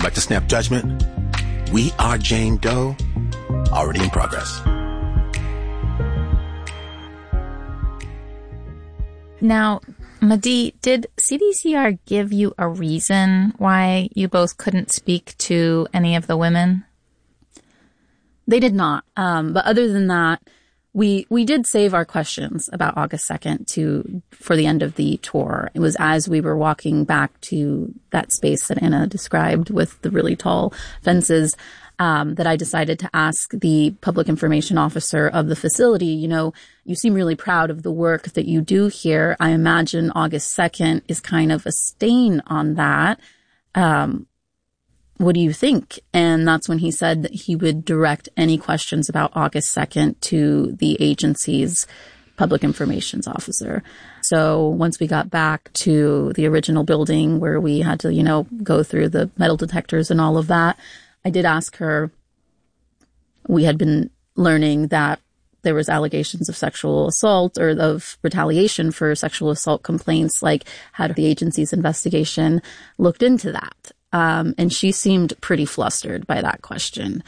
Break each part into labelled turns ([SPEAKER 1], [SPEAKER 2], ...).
[SPEAKER 1] back to Snap Judgment. We Are Jane Doe, already in progress.
[SPEAKER 2] Now, Madi, did CDCR give you a reason why you both couldn't speak to any of the women?
[SPEAKER 3] They did not. But other than that, we did save our questions about August 2nd for the end of the tour. It was as we were walking back to that space that Anna described with the really tall fences, that I decided to ask the public information officer of the facility, you seem really proud of the work that you do here. I imagine August 2nd is kind of a stain on that. What do you think? And that's when he said that he would direct any questions about August 2nd to the agency's public information officer. So once we got back to the original building where we had to, go through the metal detectors and all of that, I did ask her, we had been learning that there was allegations of sexual assault or of retaliation for sexual assault complaints. Like, had the agency's investigation looked into that? And she seemed pretty flustered by that question,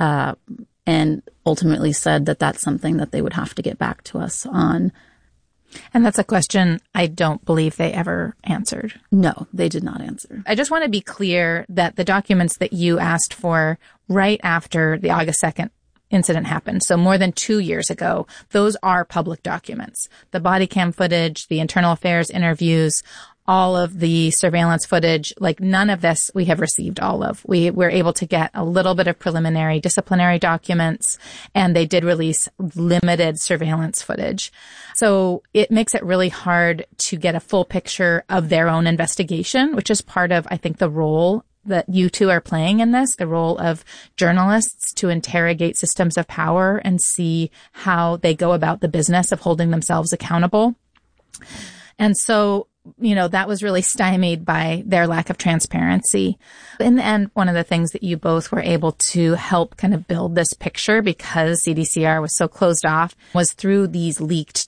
[SPEAKER 3] and ultimately said that that's something that they would have to get back to us on.
[SPEAKER 2] And that's a question I don't believe they ever answered.
[SPEAKER 3] No, they did not answer.
[SPEAKER 2] I just want to be clear that the documents that you asked for right after the August 2nd incident happened, so more than 2 years ago, those are public documents. The body cam footage, the internal affairs interviews, all of the surveillance footage, like none of this we have received all of. We were able to get a little bit of preliminary disciplinary documents, and they did release limited surveillance footage. So it makes it really hard to get a full picture of their own investigation, which is part of, I think, the role that you two are playing in this, the role of journalists to interrogate systems of power and see how they go about the business of holding themselves accountable. And so, that was really stymied by their lack of transparency. In the end, one of the things that you both were able to help kind of build this picture, because CDCR was so closed off, was through these leaked